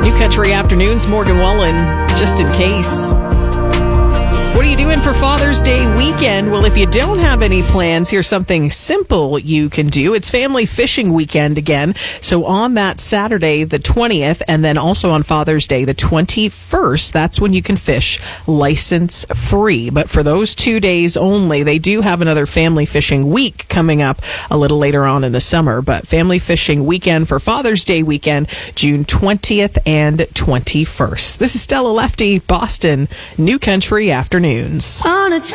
New Country Afternoons, Morgan Wallen, just in case. What are you doing for Father's Day weekend? Well, if you don't have any plans, here's something simple you can do. It's family fishing weekend again. So on that Saturday, the 20th, and then also on Father's Day, the 21st, that's when you can fish license free. But for those 2 days only, they do have another family fishing week coming up a little later on in the summer. But family fishing weekend for Father's Day weekend, June 20th and 21st. This is Stella Lefty, Boston, New Country Afternoons. On a